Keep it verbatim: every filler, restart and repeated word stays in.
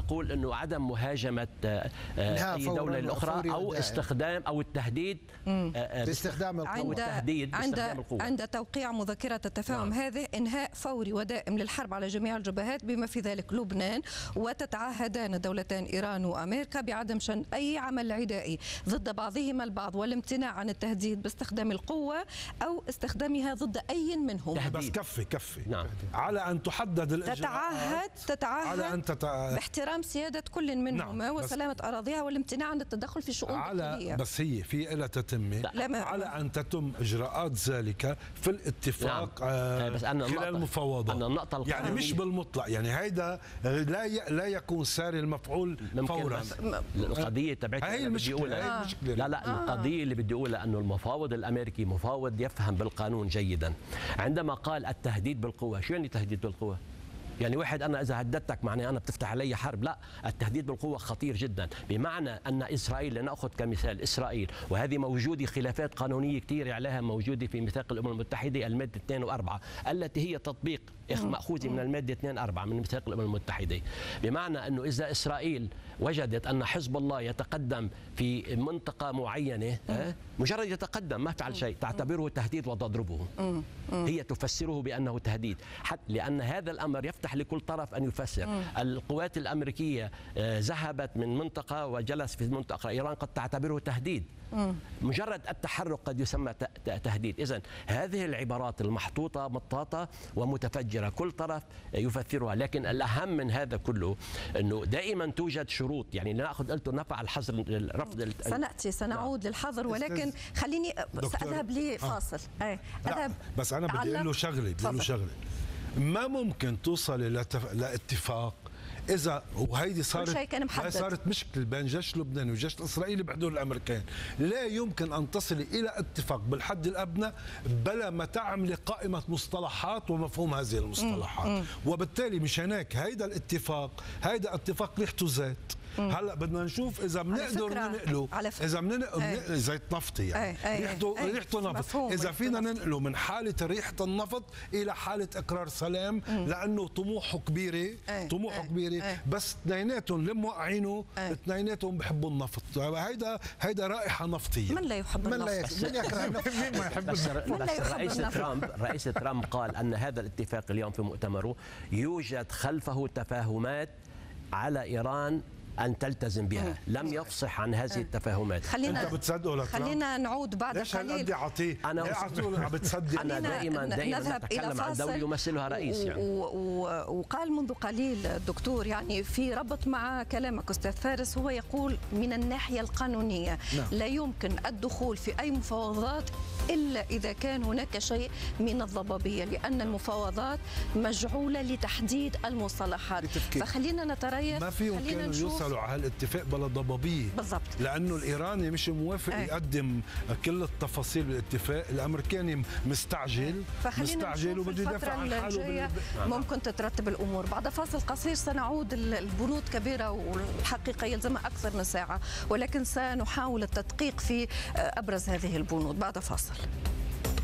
نقول انه عدم مهاجمه اي دوله الاخرى او استخدام او التهديد باستخدام القوه عند التهديد عند القوة. عند توقيع مذكره التفاهم نعم. هذه انهاء فوري ودائم للحرب على جميع الجبهات بما في ذلك لبنان، وتتعهدان الدولتان ايران وامريكا بعدم شن اي عمل عدائي ضد بعضهما البعض والامتناع عن التهديد باستخدام القوه او استخدامها ضد اي منهم. بس كفي كفي نعم. على ان تحدد الاجراءات، تتعهد تتعهد على أن تتع... باحترام سياده كل منهما نعم. وسلامه اراضيها والامتناع عن التدخل في الشؤون الداخليه. بس هي في لها تتمه على ان تتم اجراءات ذلك في الاتفاق نعم. آه بس أنا خلال المفاوضات، يعني مش بالمطلق، يعني هيدا لا ي... لا يكون ساري المفعول فورا. القضيه تبعتها هي المشكله. آه. لا لا آه. القضيه اللي بدي اقولها انه المفاوض الامريكي مفاوض يفهم بالقانون جيدا. عندما قال التهديد بالقوه، شو يعني تهديد بالقوه؟ يعني واحد انا اذا هددتك معناه انا بتفتح علي حرب، لا، التهديد بالقوه خطير جدا، بمعنى ان اسرائيل، لناخذ كمثال اسرائيل، وهذه موجوده خلافات قانونيه كثير عليها موجوده في ميثاق الامم المتحده الماده اثنين وأربعة التي هي تطبيق مأخوذة من المادة اثنين وأربعة من ميثاق الأمم المتحدة، بمعنى أنه إذا إسرائيل وجدت أن حزب الله يتقدم في منطقة معينة، مجرد يتقدم ما فعل شيء تعتبره تهديد وتضربه. هي تفسره بأنه تهديد، حتى لأن هذا الأمر يفتح لكل طرف أن يفسر. القوات الأمريكية ذهبت من منطقة وجلس في منطقة، إيران قد تعتبره تهديد. مجرد التحرك قد يسمى تهديد. إذن هذه العبارات المحطوطة مطاطة ومتفجرة، كل طرف يفسرها، لكن الأهم من هذا كله أنه دائما توجد شروط. يعني نأخذ قلت نفع الحظر رفض سنأتي سنعود للحظر، ولكن خليني سأذهب لفاصل. آه. لا بس أنا بدي أقول له شغلة بدي أقول له شغلة ما ممكن توصل لاتفاق إذا وهيدي صارت صارت مشكلة بين جيش لبنان والجيش الإسرائيلي بحضور الأمريكان. لا يمكن أن تصل إلى اتفاق بالحد الأدنى بلا ما تعمل قائمة مصطلحات ومفهوم هذه المصطلحات. مم. وبالتالي مش هناك هيدا الاتفاق، هيدا اتفاق ريحته زيت. هلا بدنا نشوف اذا بنقدر ننقله، اذا بننقل زيت نفطي، يعني ريحته ريحته نفط، اذا فينا ننقله من حاله ريحه النفط الى حاله اقرار سلام، لانه طموحه كبيره طموحه كبيره، بس اثنيناتهم لموقعينه اثنيناتهم بحبوا النفط. هيدا هيدا رائحه نفطيه. من لا يحب النفط؟ من يكره النفط؟ مين ما يحب النفط؟ بس الرئيس ترامب الرئيس ترامب قال ان هذا الاتفاق اليوم في مؤتمره يوجد خلفه تفاهمات على ايران أن تلتزم بها. لم يفصح عن هذه التفاهمات. خلينا أنت بتصدقه لترامب؟ خلينا نعود بعد ليش قليل. ليش هالقد أنا عم بتصدق؟ أنا دائما دائما أتكلم عن دولة يمثلها رئيس يعني. وقال منذ قليل الدكتور، يعني في ربط مع كلامك أستاذ فارس، هو يقول من الناحية القانونية نعم. لا يمكن الدخول في أي مفاوضات إلا إذا كان هناك شيء من الضبابية، لأن المفاوضات مجعولة لتحديد المصطلحات. فخلينا نتريث، ما فيهم كانوا يوصلوا على هالاتفاق بلا ضبابية بالضبط، لأنه الإيراني مش موافق أي. يقدم كل التفاصيل بالاتفاق، الأمريكاني مستعجل مستعجل وبده يدافع عن حاله. ممكن تترتب الأمور. بعد فاصل قصير سنعود. البنود كبيرة والحقيقة يلزمها أكثر من ساعة، ولكن سنحاول التدقيق في أبرز هذه البنود بعد فاصل.